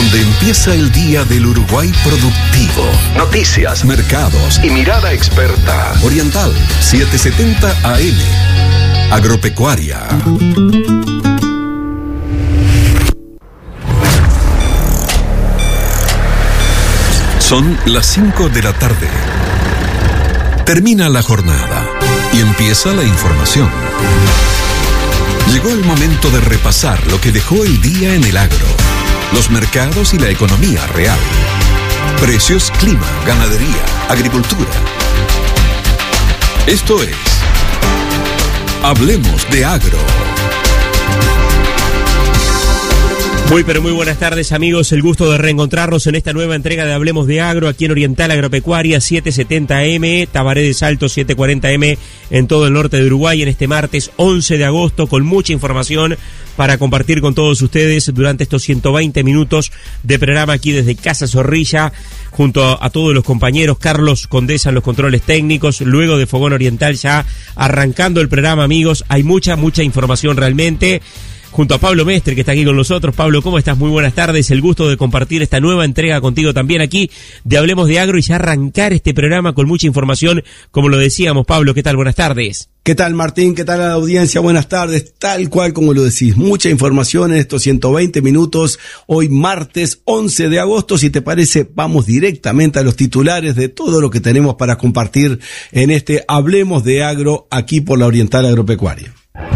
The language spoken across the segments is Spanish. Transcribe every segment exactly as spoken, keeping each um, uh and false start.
donde empieza el día del Uruguay productivo. Noticias, mercados y mirada experta. Oriental setecientos setenta A M. Agropecuaria. Son las cinco de la tarde. Termina la jornada y empieza la información. Llegó el momento de repasar lo que dejó el día en el agro, los mercados y la economía real. Precios, clima, ganadería, agricultura. Esto es Hablemos de Agro. Muy pero muy buenas tardes, amigos, el gusto de reencontrarnos en esta nueva entrega de Hablemos de Agro aquí en Oriental Agropecuaria setecientos setenta A M, Tabaré de Salto setecientos cuarenta A M en todo el norte de Uruguay en este martes once de agosto con mucha información para compartir con todos ustedes durante estos ciento veinte minutos de programa aquí desde Casa Zorrilla junto a, a todos los compañeros. Carlos Condesa en los controles técnicos, luego de Fogón Oriental ya arrancando el programa, amigos, hay mucha, mucha información realmente. Junto a Pablo Mestre, que está aquí con nosotros. Pablo, ¿cómo estás? Muy buenas tardes. El gusto de compartir esta nueva entrega contigo también aquí de Hablemos de Agro y ya arrancar este programa con mucha información, como lo decíamos. Pablo, ¿qué tal? Buenas tardes. ¿Qué tal, Martín? ¿Qué tal a la audiencia? Buenas tardes. Tal cual como lo decís, mucha información en estos ciento veinte minutos. Hoy martes once de agosto, si te parece, vamos directamente a los titulares de todo lo que tenemos para compartir en este Hablemos de Agro aquí por la Oriental Agropecuaria.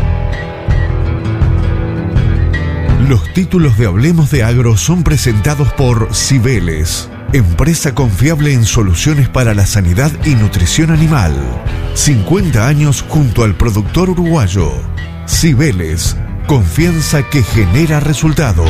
Los títulos de Hablemos de Agro son presentados por Cibeles, empresa confiable en soluciones para la sanidad y nutrición animal. cincuenta años junto al productor uruguayo. Cibeles, confianza que genera resultados.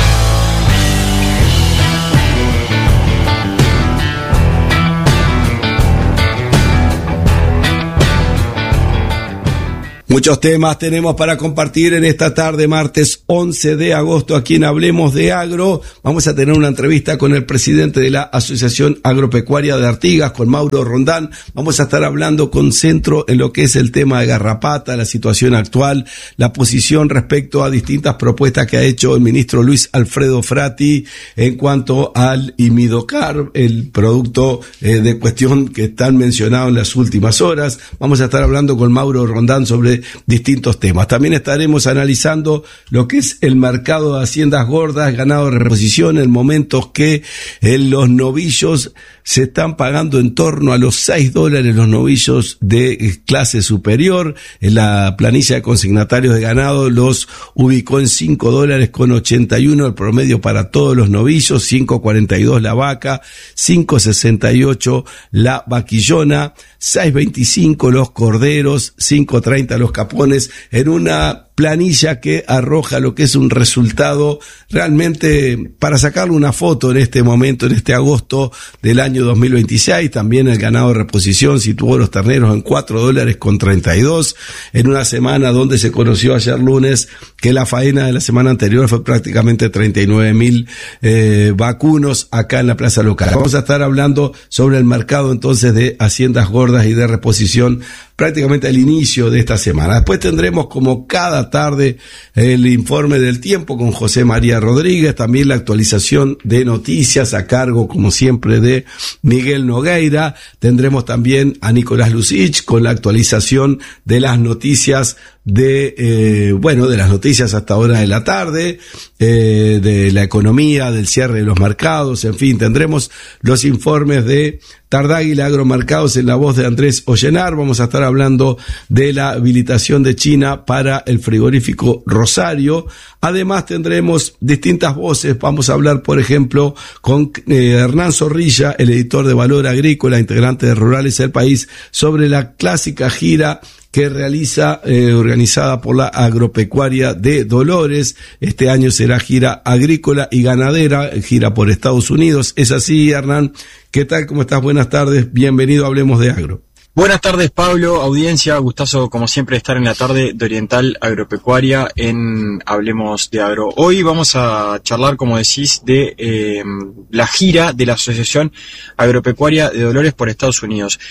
Muchos temas tenemos para compartir en esta tarde, martes once de agosto, aquí en Hablemos de Agro. Vamos a tener una entrevista con el presidente de la Asociación Agropecuaria de Artigas, con Mauro Rondán. Vamos a estar hablando con centro en lo que es el tema de garrapata, la situación actual, la posición respecto a distintas propuestas que ha hecho el ministro Luis Alfredo Frati en cuanto al Imidocar, el producto eh, de cuestión que están mencionados en las últimas horas. Vamos a estar hablando con Mauro Rondán sobre distintos temas. También estaremos analizando lo que es el mercado de haciendas gordas, ganado de reposición, en momentos que en los novillos se están pagando en torno a los seis dólares los novillos de clase superior. En la planilla de consignatarios de ganado los ubicó en cinco dólares con ochenta y uno el promedio para todos los novillos, cinco cuarenta y dos la vaca, cinco sesenta y ocho la vaquillona, seis veinticinco los corderos, cinco treinta los capones, en una planilla que arroja lo que es un resultado realmente para sacarle una foto en este momento, en este agosto del año dos mil veintiséis. También el ganado de reposición situó los terneros en cuatro dólares con treinta y dos, en una semana donde se conoció ayer lunes que la faena de la semana anterior fue prácticamente treinta y nueve mil eh, vacunos acá en la plaza local. Vamos a estar hablando sobre el mercado entonces de haciendas gordas y de reposición prácticamente al inicio de esta semana. Después tendremos, como cada tarde, el informe del tiempo con José María Rodríguez, también la actualización de noticias a cargo, como siempre, de Miguel Nogueira. Tendremos también a Nicolás Lucich con la actualización de las noticias de, eh, bueno, de las noticias hasta ahora de la tarde, eh, de la economía, del cierre de los mercados, en fin, tendremos los informes de Tardáguila Agromercados en la voz de Andrés Ollenar. Vamos a estar hablando de la habilitación de China para el frigorífico Rosario. Además tendremos distintas voces. Vamos a hablar, por ejemplo, con eh, Hernán Zorrilla, el editor de Valor Agrícola, integrante de Rurales del País, sobre la clásica gira que realiza, eh, organizada por la Agropecuaria de Dolores. Este año será gira agrícola y ganadera, gira por Estados Unidos. Es así, Hernán. ¿Qué tal? ¿Cómo estás? Buenas tardes. Bienvenido a Hablemos de Agro. Buenas tardes, Pablo, audiencia, gustazo como siempre estar en la tarde de Oriental Agropecuaria en Hablemos de Agro. Hoy vamos a charlar, como decís, de eh, la gira de la Asociación Agropecuaria de Dolores por Estados Unidos.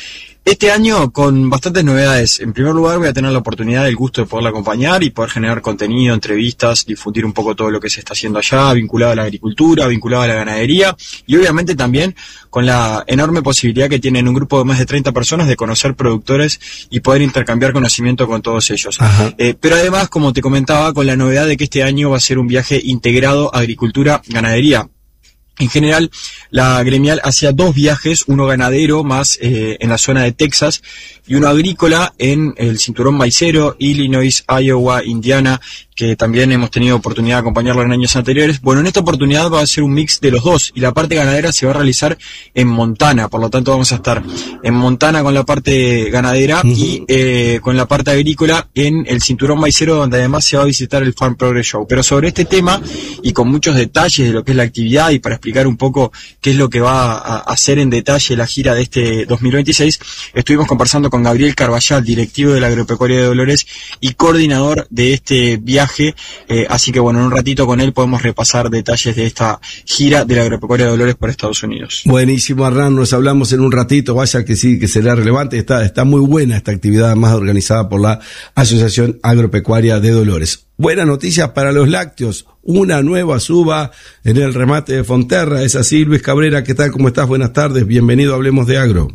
Este año con bastantes novedades. En primer lugar voy a tener la oportunidad, el gusto de poderla acompañar y poder generar contenido, entrevistas, difundir un poco todo lo que se está haciendo allá, vinculado a la agricultura, vinculado a la ganadería y obviamente también con la enorme posibilidad que tienen un grupo de más de treinta personas de conocer productores y poder intercambiar conocimiento con todos ellos. Eh, pero además, como te comentaba, con la novedad de que este año va a ser un viaje integrado agricultura-ganadería. En general, la gremial hacía dos viajes, uno ganadero más eh, en la zona de Texas y uno agrícola en el cinturón maicero, Illinois, Iowa, Indiana, que también hemos tenido oportunidad de acompañarlo en años anteriores. Bueno, en esta oportunidad va a ser un mix de los dos y la parte ganadera se va a realizar en Montana, por lo tanto vamos a estar en Montana con la parte ganadera uh-huh. y eh, con la parte agrícola en el cinturón maicero, donde además se va a visitar el Farm Progress Show. Pero sobre este tema y con muchos detalles de lo que es la actividad y para explicar un poco qué es lo que va a hacer en detalle la gira de este dos mil veintiséis, estuvimos conversando con Gabriel Carballal, directivo de la Agropecuaria de Dolores y coordinador de este viaje. Eh, así que bueno, en un ratito con él podemos repasar detalles de esta gira de la Agropecuaria de Dolores por Estados Unidos. Buenísimo, Hernán, nos hablamos en un ratito, vaya que sí, que será relevante, está, está muy buena esta actividad más organizada por la Asociación Agropecuaria de Dolores. Buenas noticias para los lácteos, una nueva suba en el remate de Fonterra, es así. Luis Cabrera, ¿qué tal? ¿Cómo estás? Buenas tardes, bienvenido a Hablemos de Agro.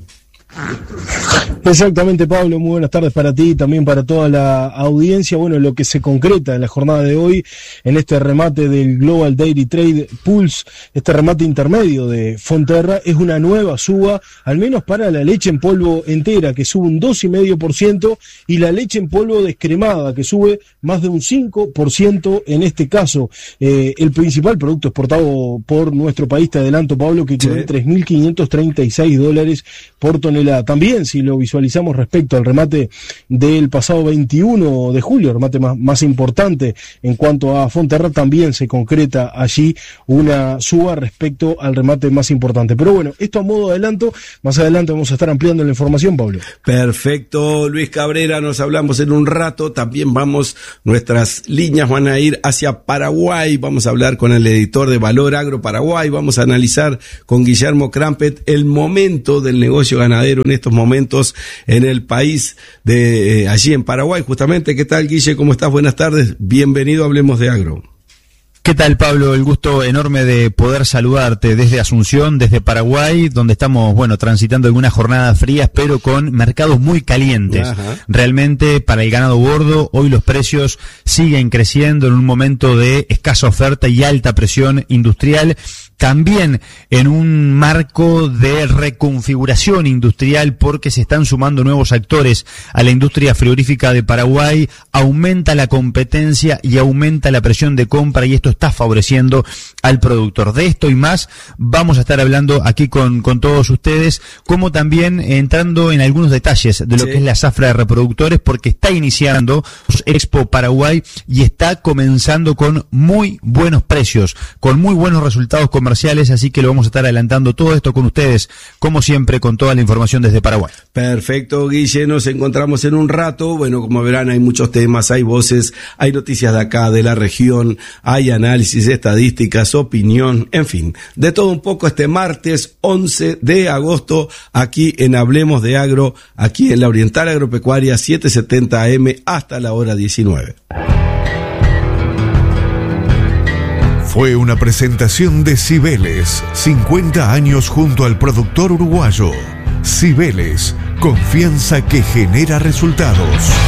Exactamente, Pablo, muy buenas tardes para ti y también para toda la audiencia. Bueno, lo que se concreta en la jornada de hoy en este remate del Global Dairy Trade Pulse, este remate intermedio de Fonterra, es una nueva suba, al menos para la leche en polvo entera, que sube un dos coma cinco por ciento, y la leche en polvo descremada, que sube más de un cinco por ciento en este caso. Eh, el principal producto exportado por nuestro país, te adelanto, Pablo, que quedó en tres mil quinientos treinta y seis dólares por tonelada. También, si lo visualizamos respecto al remate del pasado veintiuno de julio, el remate más, más importante en cuanto a Fonterra, también se concreta allí una suba respecto al remate más importante. Pero bueno, esto a modo de adelanto, más adelante vamos a estar ampliando la información, Pablo. Perfecto, Luis Cabrera, nos hablamos en un rato, también vamos, nuestras líneas van a ir hacia Paraguay, vamos a hablar con el editor de Valor Agro Paraguay, vamos a analizar con Guillermo Crampet el momento del negocio ganadero en estos momentos en el país de eh, allí en Paraguay, justamente. ¿Qué tal, Guille? ¿Cómo estás? Buenas tardes. Bienvenido a Hablemos de Agro. ¿Qué tal, Pablo? El gusto enorme de poder saludarte desde Asunción, desde Paraguay, donde estamos, bueno, transitando algunas jornadas frías, pero con mercados muy calientes. Ajá. Realmente, para el ganado gordo, hoy los precios siguen creciendo en un momento de escasa oferta y alta presión industrial. También en un marco de reconfiguración industrial, porque se están sumando nuevos actores a la industria frigorífica de Paraguay, aumenta la competencia y aumenta la presión de compra, y esto está favoreciendo al productor. De esto y más vamos a estar hablando aquí con, con todos ustedes, como también entrando en algunos detalles de lo sí. que es la zafra de reproductores, porque está iniciando Expo Paraguay y está comenzando con muy buenos precios, con muy buenos resultados comerciales. Así que lo vamos a estar adelantando todo esto con ustedes, como siempre, con toda la información desde Paraguay. Perfecto, Guille, nos encontramos en un rato. Bueno, como verán, hay muchos temas, hay voces, hay noticias de acá, de la región, hay análisis, estadísticas, opinión, en fin, de todo un poco este martes once de agosto, aquí en Hablemos de Agro, aquí en la Oriental Agropecuaria setecientos setenta A M hasta la hora diecinueve. Fue una presentación de Cibeles, cincuenta años junto al productor uruguayo. Cibeles, confianza que genera resultados.